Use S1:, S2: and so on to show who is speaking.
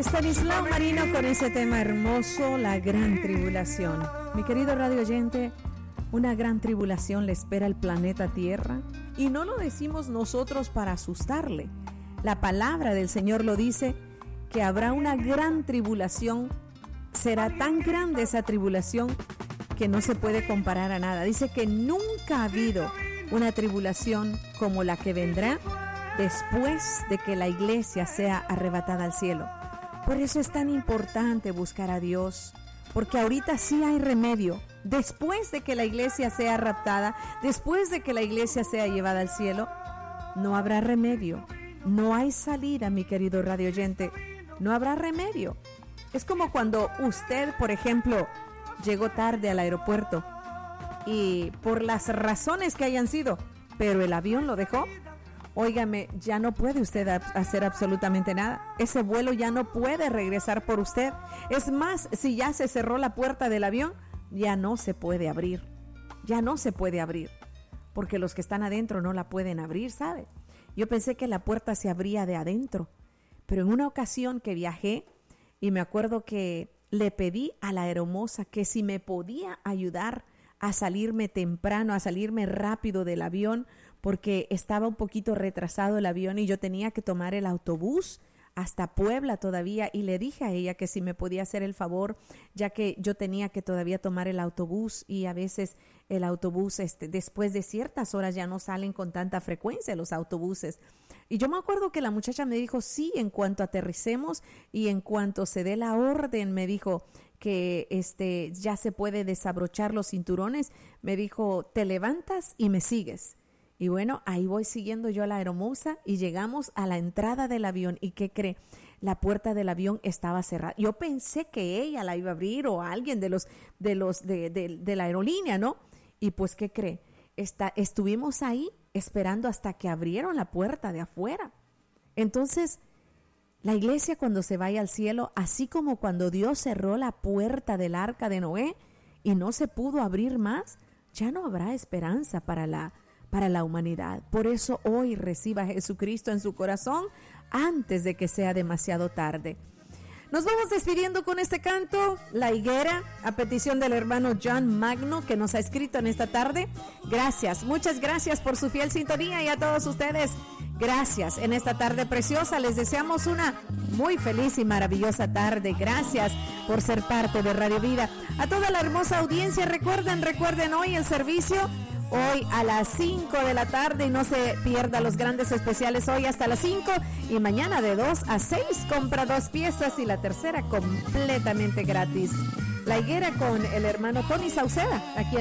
S1: Estanislao Marino con ese tema hermoso, la gran tribulación. Mi querido radio oyente, una gran tribulación le espera al planeta Tierra y no lo decimos nosotros para asustarle. La palabra del Señor lo dice, que habrá una gran tribulación. Será tan grande esa tribulación que no se puede comparar a nada. Dice que nunca ha habido una tribulación como la que vendrá después de que la iglesia sea arrebatada al cielo. Por eso es tan importante buscar a Dios, porque ahorita sí hay remedio. Después de que la iglesia sea raptada, después de que la iglesia sea llevada al cielo, no habrá remedio. No hay salida, mi querido radio oyente. No habrá remedio. Es como cuando usted, por ejemplo, llegó tarde al aeropuerto y por las razones que hayan sido, pero el avión lo dejó. Óigame, ya no puede usted hacer absolutamente nada. Ese vuelo ya no puede regresar por usted. Es más, si ya se cerró la puerta del avión, ya no se puede abrir. Ya no se puede abrir, porque los que están adentro no la pueden abrir, ¿sabe? Yo pensé que la puerta se abría de adentro, pero en una ocasión que viajé, y me acuerdo que le pedí a la aeromoza que si me podía ayudar a salirme temprano, a salirme rápido del avión, porque estaba un poquito retrasado el avión y yo tenía que tomar el autobús hasta Puebla todavía, y le dije a ella que si me podía hacer el favor, ya que yo tenía que todavía tomar el autobús, y a veces el autobús después de ciertas horas ya no salen con tanta frecuencia los autobuses. Y yo me acuerdo que la muchacha me dijo, sí, en cuanto aterricemos y en cuanto se dé la orden, me dijo que ya se puede desabrochar los cinturones, me dijo, te levantas y me sigues. Y bueno, ahí voy siguiendo yo a la aeromoza y llegamos a la entrada del avión. ¿Y qué cree? La puerta del avión estaba cerrada. Yo pensé que ella la iba a abrir o alguien de la aerolínea, ¿no? Y pues, ¿qué cree? Estuvimos ahí esperando hasta que abrieron la puerta de afuera. Entonces, la iglesia cuando se vaya al cielo, así como cuando Dios cerró la puerta del arca de Noé y no se pudo abrir más, ya no habrá esperanza para la humanidad. Por eso hoy reciba a Jesucristo en su corazón antes de que sea demasiado tarde. Nos vamos despidiendo con este canto, La Higuera, a petición del hermano John Magno, que nos ha escrito en esta tarde. Gracias, muchas gracias por su fiel sintonía, y a todos ustedes, gracias. En esta tarde preciosa les deseamos una muy feliz y maravillosa tarde. Gracias por ser parte de Radio Vida. A toda la hermosa audiencia, recuerden hoy el servicio, hoy a las 5 de la tarde, y no se pierda los grandes especiales hoy hasta las 5, y mañana de 2 a 6 compra 2 piezas y la tercera completamente gratis. La Higuera con el hermano Tony Sauceda, aquí